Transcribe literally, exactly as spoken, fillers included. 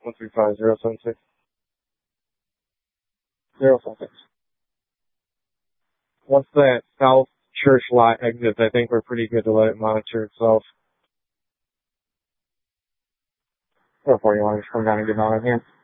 one three five zero seven six zero seven six. Once that South Church lot exits, I think we're pretty good to let it monitor itself. Before you want to just come down and get on it here.